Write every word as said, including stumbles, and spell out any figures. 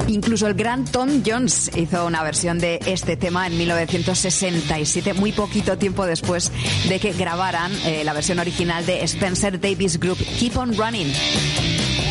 Incluso el gran Tom Jones hizo una versión de este tema en mil novecientos sesenta y siete, muy poquito tiempo después de que grabaran eh, la versión original de Spencer Davis Group, Keep on Running.